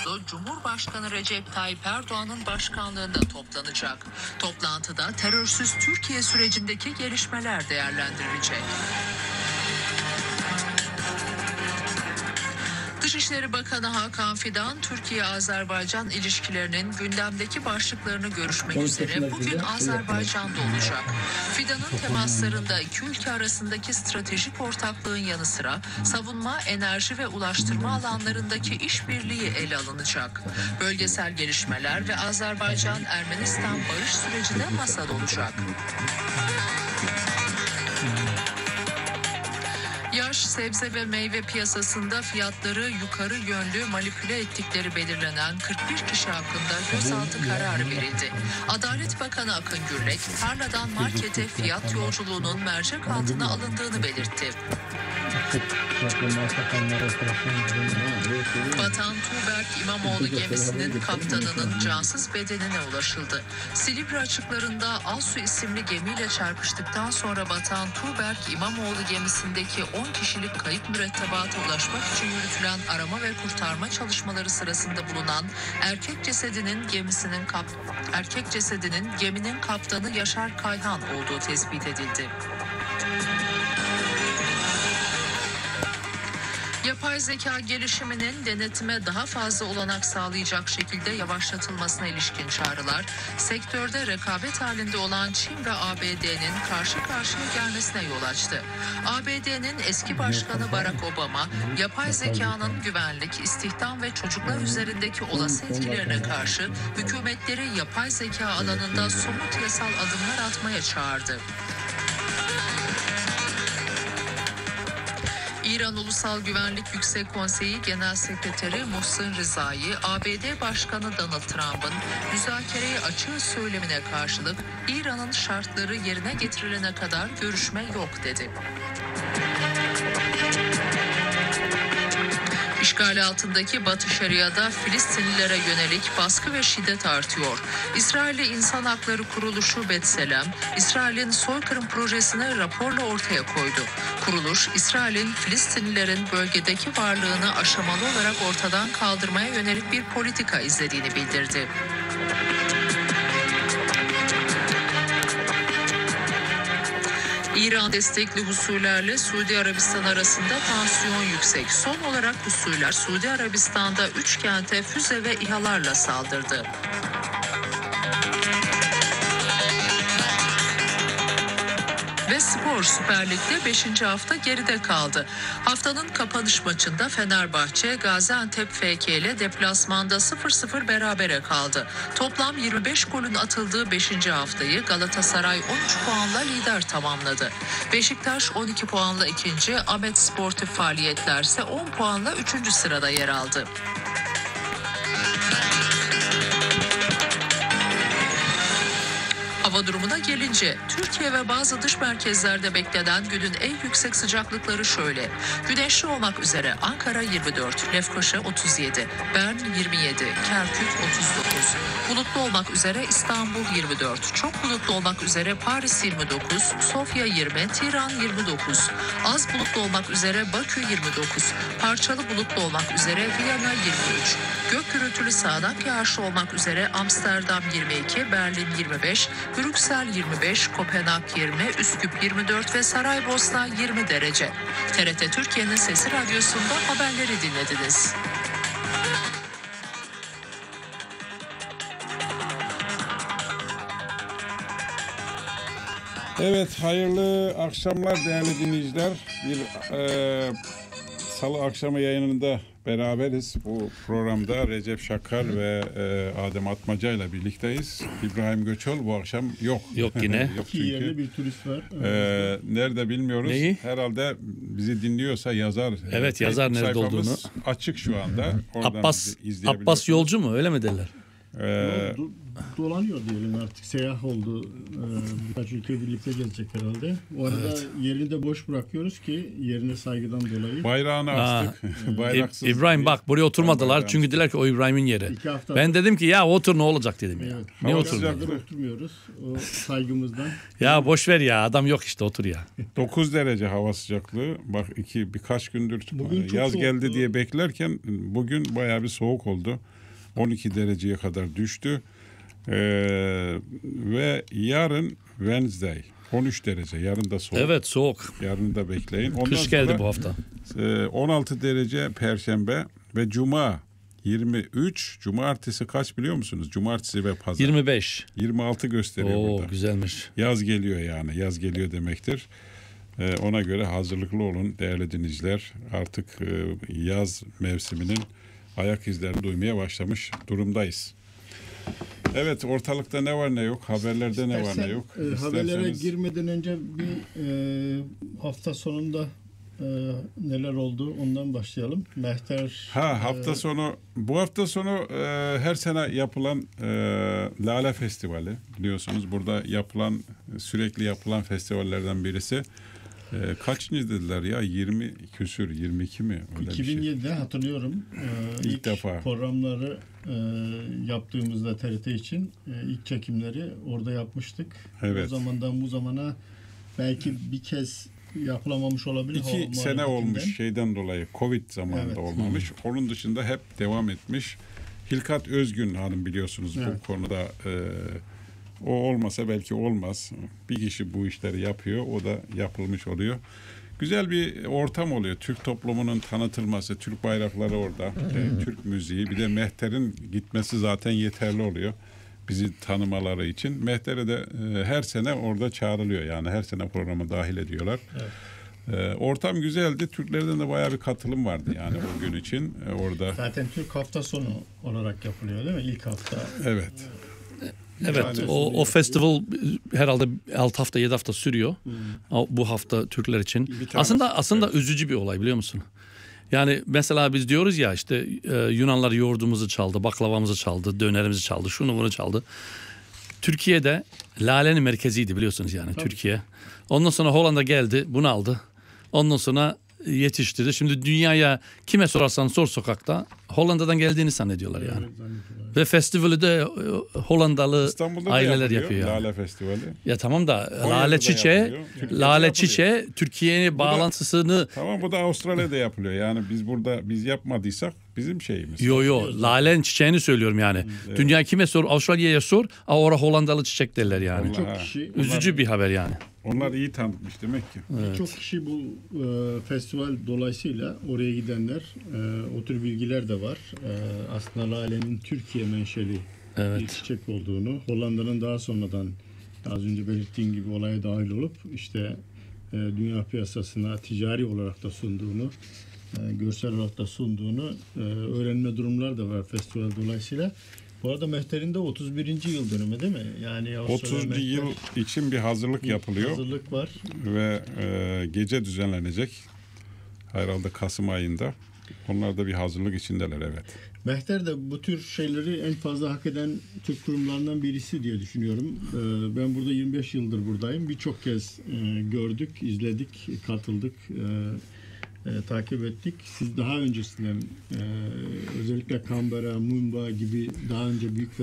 Konsolosu Cumhurbaşkanı Recep Tayyip Erdoğan'ın başkanlığında toplanacak. Toplantıda terörsüz Türkiye sürecindeki gelişmeler değerlendirilecek. Dışişleri Bakanı Hakan Fidan, Türkiye-Azerbaycan ilişkilerinin gündemdeki başlıklarını görüşmek üzere bugün Azerbaycan'da olacak. Fidan'ın temaslarında iki ülke arasındaki stratejik ortaklığın yanı sıra savunma, enerji ve ulaştırma alanlarındaki işbirliği ele alınacak. Bölgesel gelişmeler ve Azerbaycan-Ermenistan barış süreci de masada olacak. Yaş, sebze ve meyve piyasasında fiyatları yukarı yönlü manipüle ettikleri belirlenen 41 kişi hakkında gözaltı kararı verildi. Adalet Bakanı Akın Gürlek, tarladan markete fiyat yolculuğunun mercek altına alındığını belirtti. Batan Tuğberk İmamoğlu gemisinin kaptanının cansız bedenine ulaşıldı. Silivri açıklarında Alsu isimli gemiyle çarpıştıktan sonra batan Tuğberk İmamoğlu gemisindeki 10 kişilik kayıp mürettebata ulaşmak için yürütülen arama ve kurtarma çalışmaları sırasında bulunan erkek cesedinin geminin kaptanı Yaşar Kayhan olduğu tespit edildi. Yapay zeka gelişiminin denetime daha fazla olanak sağlayacak şekilde yavaşlatılmasına ilişkin çağrılar, sektörde rekabet halinde olan Çin ve ABD'nin karşı karşıya gelmesine yol açtı. ABD'nin eski başkanı Barack Obama, yapay zekanın güvenlik, istihdam ve çocuklar üzerindeki olası etkilerine karşı hükümetleri yapay zeka alanında somut yasal adımlar atmaya çağırdı. İran Ulusal Güvenlik Yüksek Konseyi Genel Sekreteri Muhsin Rizai, ABD Başkanı Donald Trump'ın müzakereye açığı söylemine karşılık İran'ın şartları yerine getirilene kadar görüşme yok dedi. İşgal altındaki Batı Şeria'da Filistinlilere yönelik baskı ve şiddet artıyor. İsrailli İnsan Hakları Kuruluşu B'Tselem, İsrail'in soykırım projesini raporla ortaya koydu. Kuruluş, İsrail'in Filistinlilerin bölgedeki varlığını aşamalı olarak ortadan kaldırmaya yönelik bir politika izlediğini bildirdi. İran destekli Husilerle Suudi Arabistan arasında tansiyon yüksek. Son olarak Husiler Suudi Arabistan'da 3 kente füze ve İHA'larla saldırdı. Ve Spor Süper Lig'de 5. hafta geride kaldı. Haftanın kapanış maçında Fenerbahçe Gaziantep FK ile deplasmanda 0-0 berabere kaldı. Toplam 25 golün atıldığı 5. haftayı Galatasaray 13 puanla lider tamamladı. Beşiktaş 12 puanla ikinci, Ahmet Sportif Faaliyetler ise 10 puanla 3. sırada yer aldı. Hava durumuna gelince, Türkiye ve bazı dış merkezlerde beklenen günün en yüksek sıcaklıkları şöyle. Güneşli olmak üzere Ankara 24, Lefkoşa 37, Bern 27, Kerkük 39. Bulutlu olmak üzere İstanbul 24, çok bulutlu olmak üzere Paris 29, Sofya 20, Tiran 29, az bulutlu olmak üzere Bakü 29, parçalı bulutlu olmak üzere Viyana 23, gök gürültülü sağanak yağışlı olmak üzere Amsterdam 22, Berlin 25, Brüksel 25, Kopenhag 20, Üsküp 24 ve Saraybosna 20 derece. TRT Türkiye'nin Sesi Radyosu'nda haberleri dinlediniz. Evet, hayırlı akşamlar değerli dinleyiciler. Bir salı akşamı yayınında beraberiz. Bu programda Recep Şakar ve Adem Atmaca ile birlikteyiz. İbrahim Göçol bu akşam yok. Yok yine. Yok çünkü. Yerli bir turist var. Nerede bilmiyoruz. Neyi? Herhalde bizi dinliyorsa yazar. Evet, yazar nerede olduğunu. Açık şu anda. Oradan Abbas Yolcu mu öyle mi derler? Dolanıyor diyelim artık. Seyahat oldu. Birkaç ülke birlikte gelecek herhalde. O arada yerini de boş bırakıyoruz ki yerine saygıdan dolayı. Bayrağını astık. Bayraksız. İbrahim bak buraya oturmadılar Bayrağını çünkü dediler ki o İbrahim'in yeri. 2 hafta. Ben dedim ki ya otur ne olacak dedim ya. Evet. Ne Hava otur? sıcaklığı. Oturmuyoruz. O saygımızdan. Ya boş ver ya adam yok işte otur ya. 9 derece hava sıcaklığı. Bak birkaç gündür Bugün çok yaz geldi soğuktu. diye beklerken bugün bayağı bir soğuk oldu. 12 dereceye kadar düştü. Ve yarın Wednesday 13 derece. Yarın da soğuk. Evet soğuk. Yarın da bekleyin. Ondan Kış geldi sonra, bu hafta. 16 derece Perşembe ve Cuma 23. Cumartesi kaç biliyor musunuz? Cumartesi ve Pazar. 25. 26 gösteriyor Oo burada. güzelmiş. Yaz geliyor yani. Yaz geliyor demektir. Ona göre hazırlıklı olun değerli dinleyiciler. Artık yaz mevsiminin ayak izlerini duymaya başlamış durumdayız. Evet, ortalıkta ne var ne yok, haberlerde ne var ne yok. Haberlere İsterseniz- girmeden önce bir hafta sonunda neler oldu ondan başlayalım. Mehter Hafta sonu, bu hafta sonu her sene yapılan Lale Festivali biliyorsunuz. Burada sürekli yapılan festivallerden birisi. Kaçıncı dediler ya? 20 küsür, 22 mi? Öyle bir şey. 2007'de hatırlıyorum. İlk defa. Programları yaptığımızda TRT için ilk çekimleri orada yapmıştık. Evet. O zamandan bu zamana belki bir kez yapılamamış olabilir. 2 hava sene muhalefetinden. olmuş şeyden dolayı, Covid zamanında Evet. olmamış. Onun dışında hep devam etmiş. Hilkat Özgün hanım biliyorsunuz bu Evet. konuda o olmasa belki olmaz. Bir kişi bu işleri yapıyor, o da yapılmış oluyor. Güzel bir ortam oluyor. Türk toplumunun tanıtılması, Türk bayrakları orada, Türk müziği, bir de Mehter'in gitmesi zaten yeterli oluyor. Bizi tanımaları için. Mehter'e de her sene orada çağrılıyor. Yani her sene programa dahil ediyorlar. Evet. Ortam güzeldi. Türklerden de bayağı bir katılım vardı yani o gün için orada. Zaten Türk hafta sonu olarak yapılıyor değil mi? İlk hafta. Evet. Evet o festival herhalde 6 hafta 7 hafta sürüyor. Bu hafta Türkler için. tanesi, Aslında üzücü bir olay biliyor musun? Yani mesela biz diyoruz ya işte Yunanlar yoğurdumuzu çaldı, baklavamızı çaldı, dönerimizi çaldı, şunu bunu çaldı. Türkiye'de lalenin merkeziydi biliyorsunuz yani Türkiye. Ondan sonra Hollanda geldi, bunu aldı. Ondan sonra yetiştirdi. Şimdi dünyaya kime sorarsan sor sokakta Hollanda'dan geldiğini zannediyorlar yani. Zannediyorlar. Ve festivali de Hollandalı İstanbul'da aileler da yapıyor. Yani. Lale Festivali. Ya tamam da Konya'da Lale da Çiçeği, yapılıyor. Türkiye'de Lale yapılıyor. Çiçeği Türkiye'nin bağlantısını Tamam, bu da Avustralya'da yapılıyor. Yani biz yapmadıysak bizim şeyimiz. yo lalenin çiçeğini söylüyorum yani. Dünya kime sor, Avustralya'ya sor, orada Hollandalı çiçek derler yani. Vallahi. Çok kişi Üzücü bir haber yani. Onlar iyi tanıtmış demek ki. Çok kişi bu festival dolayısıyla oraya gidenler o tür bilgiler de var. Aslında lalenin Türkiye menşeli bir çiçek olduğunu, Hollanda'nın daha sonradan az önce belirttiğim gibi olaya dahil olup işte dünya piyasasına ticari olarak da sunduğunu, görsel olarak da sunduğunu öğrenme durumlar da var festival dolayısıyla. Bu arada Mehter'in de 31. yıl dönümü değil mi? Yani 30. yıl için bir hazırlık yapılıyor hazırlık var. ve gece düzenlenecek. Herhalde Kasım ayında. Onlar da bir hazırlık içindeler, evet. Mehter de bu tür şeyleri en fazla hak eden Türk kurumlarından birisi diye düşünüyorum. Ben burada 25 yıldır buradayım. Birçok kez gördük, izledik, katıldık, takip ettik. Siz daha öncesinden özellikle Canberra, Mumbai gibi daha önce büyük